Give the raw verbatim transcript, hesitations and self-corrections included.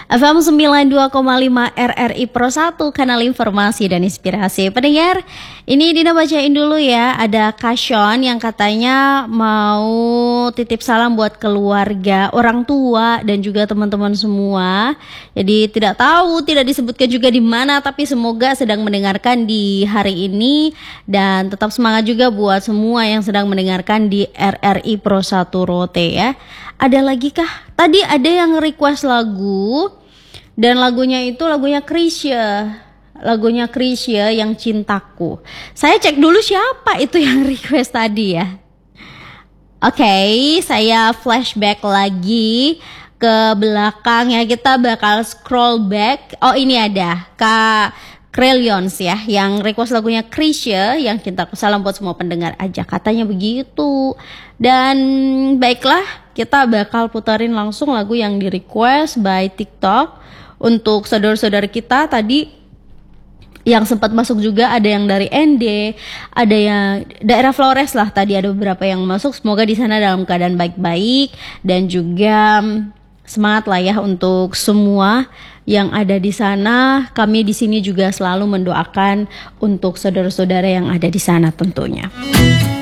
F M sembilan puluh dua koma lima R R I Pro satu, kanal informasi dan inspirasi. Pendengar, ini Dina bacain dulu ya. Ada Kasyon yang katanya mau titip salam buat keluarga, orang tua dan juga teman-teman semua. Jadi tidak tahu, tidak disebutkan juga di mana, tapi semoga sedang mendengarkan di hari ini. Dan tetap semangat juga buat semua yang sedang mendengarkan di R R I Pro satu Rote ya. Ada lagi kah? Tadi ada yang request lagu, dan lagunya itu lagunya Chrisye, lagunya Chrisye yang Cintaku. Saya cek dulu siapa itu yang request tadi ya. Oke, okay, saya flashback lagi ke belakang ya. Kita bakal scroll back. Oh, ini ada Kak Krelions ya, yang request lagunya Chrisye yang Cintaku. Salam buat semua pendengar aja, katanya begitu. Dan baiklah, kita bakal putarin langsung lagu yang di request by TikTok. Untuk saudara-saudara kita tadi yang sempat masuk juga, ada yang dari N D, ada yang daerah Flores lah, tadi ada beberapa yang masuk. Semoga di sana dalam keadaan baik-baik, dan juga semangat lah ya untuk semua yang ada di sana. Kami di sini juga selalu mendoakan untuk saudara-saudara yang ada di sana tentunya.